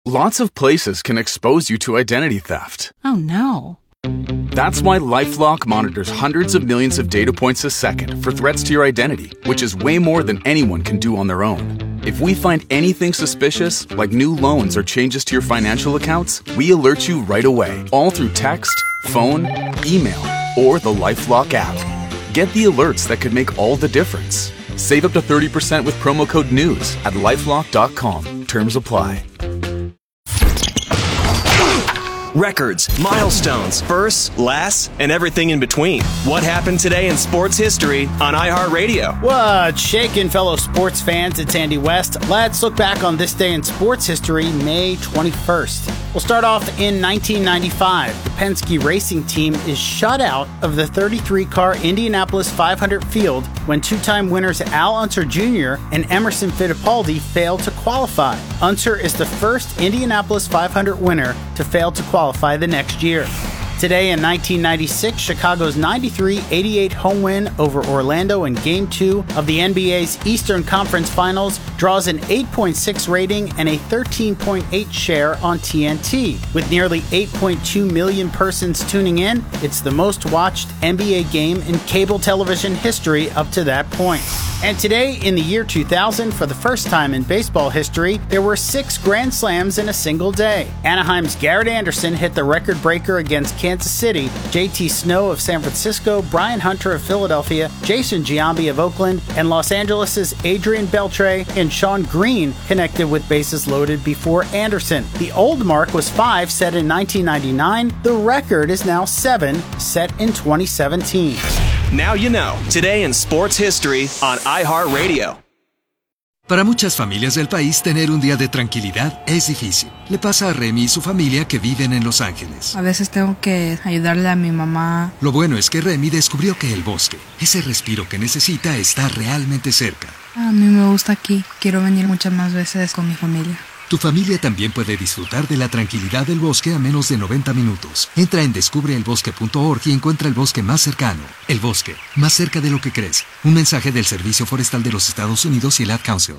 Lots of places can expose you to identity theft. Oh, no. That's why LifeLock monitors hundreds of millions of data points a second for threats to your identity, which is way more than anyone can do on their own. If we find anything suspicious, like new loans or changes to your financial accounts, we alert you right away, all through text, phone, email, or the LifeLock app. Get the alerts that could make all the difference. Save up to 30% with promo code NEWS at LifeLock.com. Terms apply. Records, milestones, firsts, lasts, and everything in between. What happened today in sports history on iHeartRadio? What's shaking, fellow sports fans? It's Andy West. Let's look back on this day in sports history, May 21st. We'll start off in 1995. The Penske Racing Team is shut out of the 33-car Indianapolis 500 field when two-time winners Al Unser Jr. and Emerson Fittipaldi failed to qualify. Unser is the first Indianapolis 500 winner to fail to qualify the next year. Today in 1996, Chicago's 93-88 home win over Orlando in Game 2 of the NBA's Eastern Conference Finals draws an 8.6 rating and a 13.8 share on TNT. With nearly 8.2 million persons tuning in, it's the most watched NBA game in cable television history up to that point. And today, in the year 2000, for the first time in baseball history, there were 6 Grand Slams in a single day. Anaheim's Garrett Anderson hit the record breaker against Kansas City, JT Snow of San Francisco, Brian Hunter of Philadelphia, Jason Giambi of Oakland, and Los Angeles' Adrian Beltre and Sean Green connected with bases loaded before Anderson. The old mark was 5, set in 1999. The record is now 7, set in 2017. Now you know. Today in sports history on iHeartRadio. Para muchas familias del país, tener un día de tranquilidad es difícil. Le pasa a Remy y su familia que viven en Los Ángeles. A veces tengo que ayudarle a mi mamá. Lo bueno es que Remy descubrió que el bosque, ese respiro que necesita, está realmente cerca. A mí me gusta aquí. Quiero venir muchas más veces con mi familia. Tu familia también puede disfrutar de la tranquilidad del bosque a menos de 90 minutos. Entra en descubreelbosque.org y encuentra el bosque más cercano. El bosque, más cerca de lo que crees. Un mensaje del Servicio Forestal de los Estados Unidos y el Ad Council.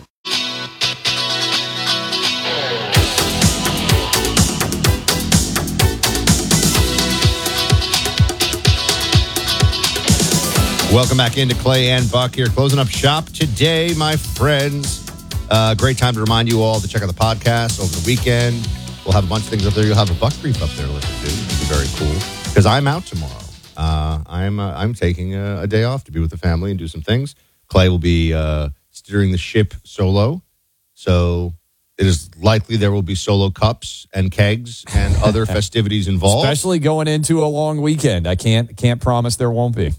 Welcome back into Clay and Buck here, closing up shop today, my friends. Great time to remind you all to check out the podcast over the weekend. We'll have a bunch of things up there. You'll have a Buck Brief up there to listen to. It'll be very cool because I'm out tomorrow. I'm taking a day off to be with the family and do some things. Clay will be steering the ship solo, so it is likely there will be solo cups and kegs and other festivities involved. Especially going into a long weekend. I can't promise there won't be.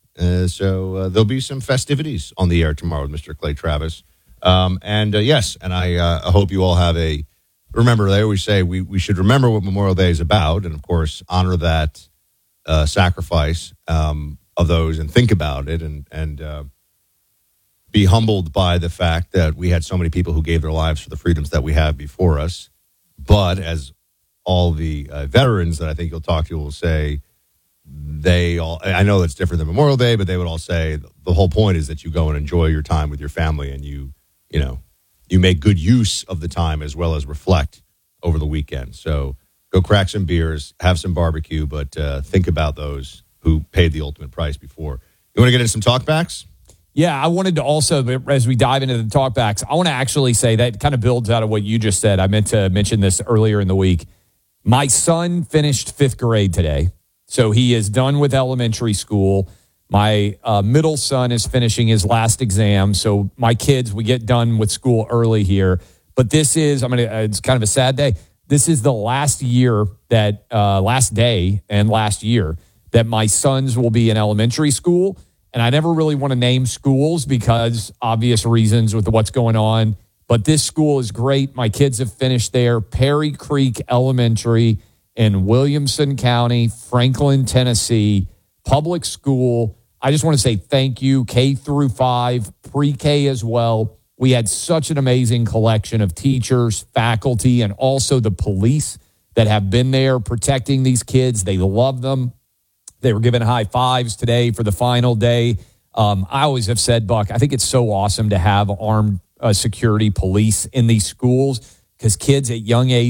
So there'll be some festivities on the air tomorrow with Mr. Clay Travis. Yes, and I hope you all have remember, they always say we should remember what Memorial Day is about, and of course, honor that sacrifice of those and think about it and be humbled by the fact that we had so many people who gave their lives for the freedoms that we have before us. But as all the veterans that I think you'll talk to will say, I know it's different than Memorial Day, but they would all say the whole point is that you go and enjoy your time with your family and you make good use of the time as well as reflect over the weekend. So go crack some beers, have some barbecue, but think about those who paid the ultimate price before. You want to get into some talkbacks? Yeah, I wanted to also, as we dive into the talkbacks, I want to actually say that kind of builds out of what you just said. I meant to mention this earlier in the week. My son finished 5th grade today. So he is done with elementary school. My middle son is finishing his last exam. So my kids, we get done with school early here. But this is, it's kind of a sad day. This is the last year last day and last year that my sons will be in elementary school. And I never really want to name schools because obvious reasons with what's going on. But this school is great. My kids have finished there. Perry Creek Elementary in Williamson County, Franklin, Tennessee, public school. I just want to say thank you, K through 5, pre-K as well. We had such an amazing collection of teachers, faculty, and also the police that have been there protecting these kids. They love them. They were given high fives today for the final day. I always have said, Buck, I think it's so awesome to have armed security police in these schools because kids at young age